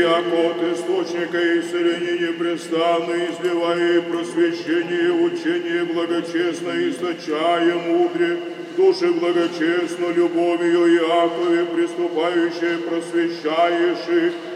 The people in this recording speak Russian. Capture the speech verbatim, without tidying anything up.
яко от источника исцеления непрестанно изливая просвещение, учение благочестно источая мудре, души благочестно любовью Иакове, приступающие просвещаешь их,